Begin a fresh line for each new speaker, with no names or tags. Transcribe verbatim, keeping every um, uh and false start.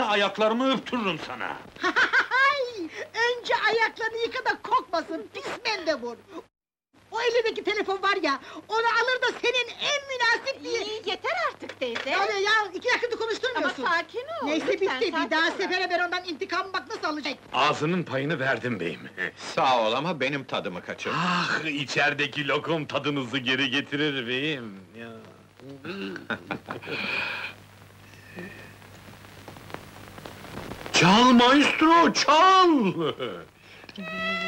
ayaklarımı öptürürüm sana!
Hay! Önce ayaklarını yıka da kokmasın, pis mendebur! O elindeki telefon var ya, onu alır da senin en münasip bir...
İyi, yeter artık teyze!
Ne oluyor ya, iki dakikada
Ama
konuşturmuyorsun!
sakin ol!
Neyse
lütfen,
bitti, bir
sakin
daha
ol.
sefere ben ondan intikam bak nasıl alacak!
Ağzının payını verdim beyim!
Sağ ol ama benim tadımı kaçır.
Ah, içerideki lokum tadınızı geri getirir beyim! Ya. Çal maestro, çal!